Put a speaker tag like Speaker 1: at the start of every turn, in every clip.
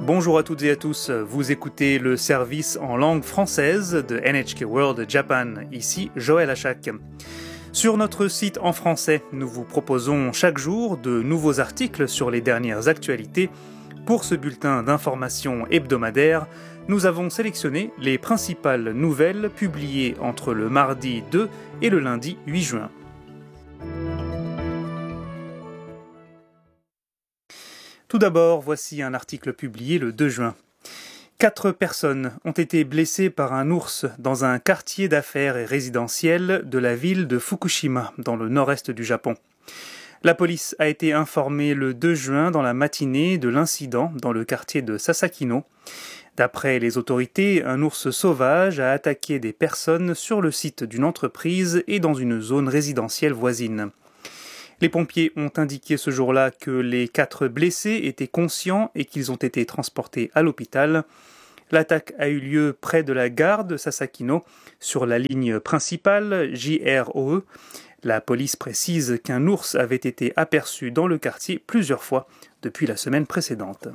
Speaker 1: Bonjour à toutes et à tous, vous écoutez le service en langue française de NHK World Japan, ici Joël Achak. Sur notre site en français, nous vous proposons chaque jour de nouveaux articles sur les dernières actualités. Pour ce bulletin d'information hebdomadaire, nous avons sélectionné les principales nouvelles publiées entre le mardi 2 et le lundi 8 juin. Tout d'abord, voici un article publié le 2 juin. 4 personnes ont été blessées par un ours dans un quartier d'affaires et résidentiel de la ville de Fukushima, dans le nord-est du Japon. La police a été informée le 2 juin dans la matinée de l'incident dans le quartier de Sasakino. D'après les autorités, un ours sauvage a attaqué des personnes sur le site d'une entreprise et dans une zone résidentielle voisine. Les pompiers ont indiqué ce jour-là que les 4 blessés étaient conscients et qu'ils ont été transportés à l'hôpital. L'attaque a eu lieu près de la gare de Sasakino, sur la ligne principale JROE. La police précise qu'un ours avait été aperçu dans le quartier plusieurs fois depuis la semaine précédente.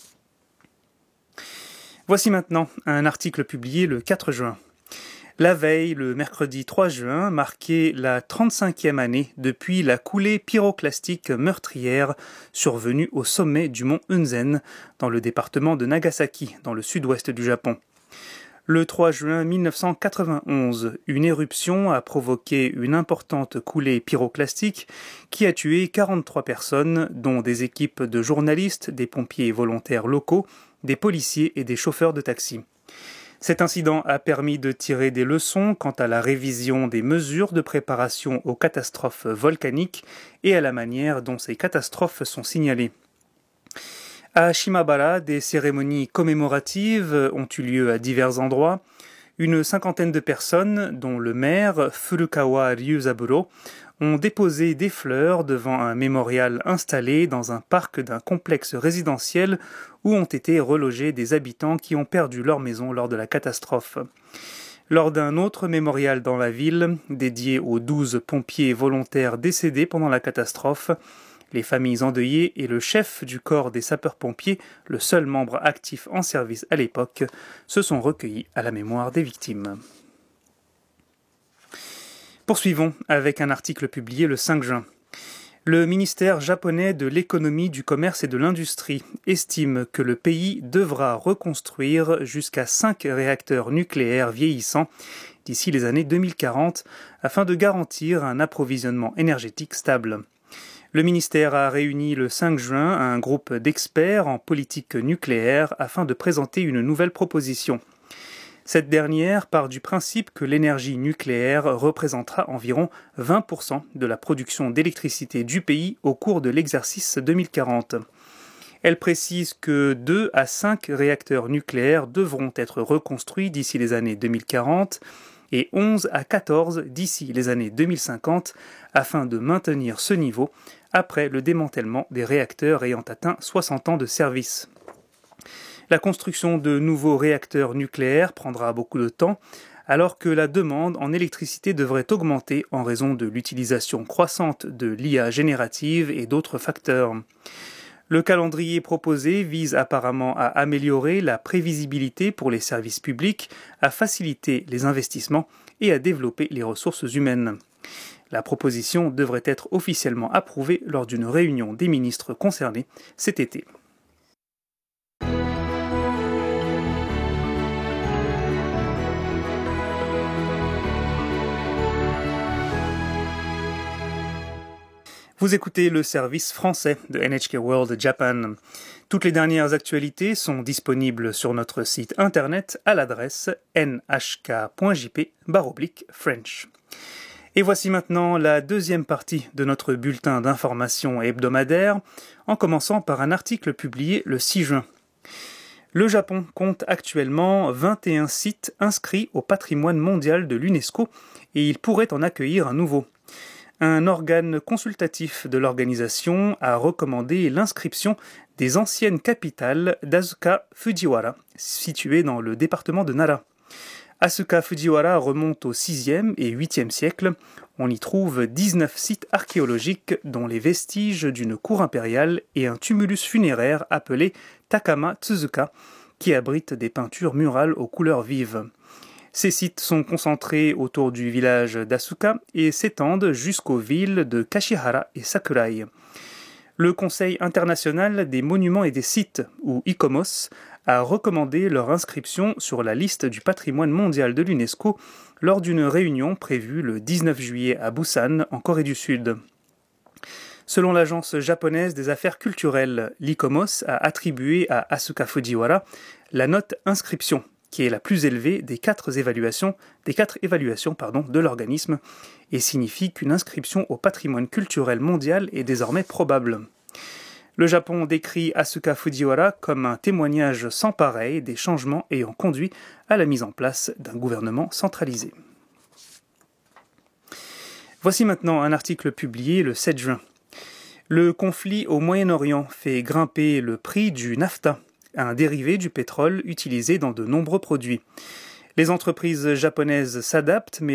Speaker 1: Voici maintenant un article publié le 4 juin. La veille, le mercredi 3 juin, marquait la 35e année depuis la coulée pyroclastique meurtrière survenue au sommet du mont Unzen, dans le département de Nagasaki, dans le sud-ouest du Japon. Le 3 juin 1991, une éruption a provoqué une importante coulée pyroclastique qui a tué 43 personnes, dont des équipes de journalistes, des pompiers volontaires locaux, des policiers et des chauffeurs de taxi. Cet incident a permis de tirer des leçons quant à la révision des mesures de préparation aux catastrophes volcaniques et à la manière dont ces catastrophes sont signalées. À Shimabara, des cérémonies commémoratives ont eu lieu à divers endroits. Une 50aine de personnes, dont le maire Furukawa Ryuzaburo, ont déposé des fleurs devant un mémorial installé dans un parc d'un complexe résidentiel où ont été relogés des habitants qui ont perdu leur maison lors de la catastrophe. Lors d'un autre mémorial dans la ville, dédié aux 12 pompiers volontaires décédés pendant la catastrophe, les familles endeuillées et le chef du corps des sapeurs-pompiers, le seul membre actif en service à l'époque, se sont recueillis à la mémoire des victimes. Poursuivons avec un article publié le 5 juin. Le ministère japonais de l'économie, du commerce et de l'industrie estime que le pays devra reconstruire jusqu'à 5 réacteurs nucléaires vieillissants d'ici les années 2040 afin de garantir un approvisionnement énergétique stable. Le ministère a réuni le 5 juin un groupe d'experts en politique nucléaire afin de présenter une nouvelle proposition. Cette dernière part du principe que l'énergie nucléaire représentera environ 20% de la production d'électricité du pays au cours de l'exercice 2040. Elle précise que 2 à 5 réacteurs nucléaires devront être reconstruits d'ici les années 2040 et 11 à 14 d'ici les années 2050 afin de maintenir ce niveau après le démantèlement des réacteurs ayant atteint 60 ans de service. La construction de nouveaux réacteurs nucléaires prendra beaucoup de temps, alors que la demande en électricité devrait augmenter en raison de l'utilisation croissante de l'IA générative et d'autres facteurs. Le calendrier proposé vise apparemment à améliorer la prévisibilité pour les services publics, à faciliter les investissements et à développer les ressources humaines. La proposition devrait être officiellement approuvée lors d'une réunion des ministres concernés cet été. Vous écoutez le service français de NHK World Japan. Toutes les dernières actualités sont disponibles sur notre site internet à l'adresse nhk.jp/French. Et voici maintenant la deuxième partie de notre bulletin d'information hebdomadaire, en commençant par un article publié le 6 juin. Le Japon compte actuellement 21 sites inscrits au patrimoine mondial de l'UNESCO et il pourrait en accueillir un nouveau. Un organe consultatif de l'organisation a recommandé l'inscription des anciennes capitales d'Asuka Fujiwara, situées dans le département de Nara. Asuka Fujiwara remonte au 6e et 8e siècle. On y trouve 19 sites archéologiques, dont les vestiges d'une cour impériale et un tumulus funéraire appelé Takama Tsuzuka, qui abrite des peintures murales aux couleurs vives. Ces sites sont concentrés autour du village d'Asuka et s'étendent jusqu'aux villes de Kashihara et Sakurai. Le Conseil international des monuments et des sites, ou ICOMOS, a recommandé leur inscription sur la liste du patrimoine mondial de l'UNESCO lors d'une réunion prévue le 19 juillet à Busan, en Corée du Sud. Selon l'agence japonaise des affaires culturelles, l'ICOMOS a attribué à Asuka Fujiwara la note inscription, qui est la plus élevée des quatre évaluations de l'organisme, et signifie qu'une inscription au patrimoine culturel mondial est désormais probable. Le Japon décrit Asuka Fujiwara comme un témoignage sans pareil des changements ayant conduit à la mise en place d'un gouvernement centralisé. Voici maintenant un article publié le 7 juin. Le conflit au Moyen-Orient fait grimper le prix du nafta, un dérivé du pétrole utilisé dans de nombreux produits. Les entreprises japonaises s'adaptent, mais